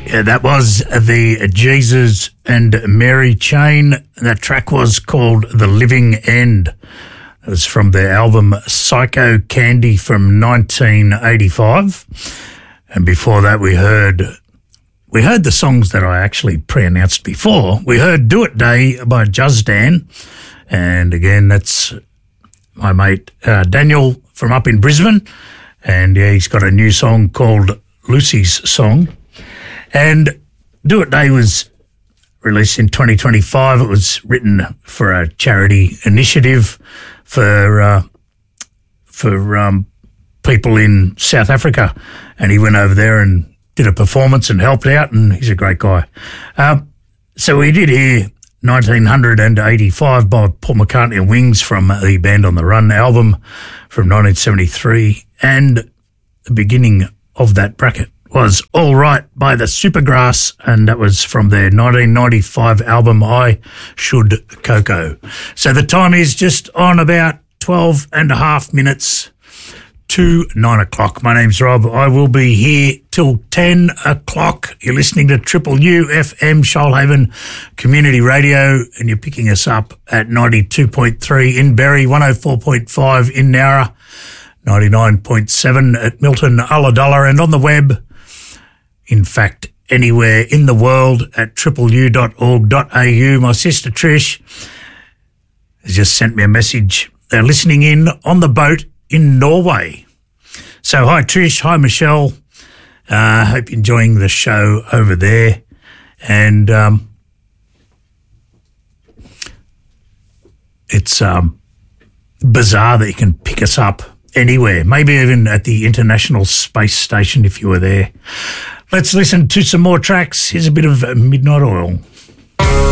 Yeah, that was the Jesus and Mary Chain. That track was called The Living End. It was from their album Psycho Candy from 1985. And before that we heard the songs that I actually pre-announced before. We heard Do It Day by Juzdan. And again, that's my mate Daniel from up in Brisbane. And yeah, he's got a new song called Lucy's Song. And Do It Day was released in 2025. It was written for a charity initiative for people in South Africa. And he went over there and did a performance and helped out, and he's a great guy. So we did hear 1985 by Paul McCartney and Wings from the Band on the Run album from 1973. And the beginning of that bracket was All Right by the Supergrass, and that was from their 1995 album I Should Coco. So the time is just on about 12 and a half minutes to 9 o'clock. My name's Rob. I will be here till 10 o'clock. You're listening to Triple U FM Shoalhaven Community Radio, and you're picking us up at 92.3 in Berry, 104.5 in Nowra, 99.7 at Milton Ulladulla, and on the web, in fact, anywhere in the world at tripleu.org.au. My sister Trish has just sent me a message. They're listening in on the boat in Norway. So hi Trish, hi Michelle. Hope you're enjoying the show over there. And it's bizarre that you can pick us up anywhere, maybe even at the International Space Station if you were there. Let's listen to some more tracks. Here's a bit of Midnight Oil.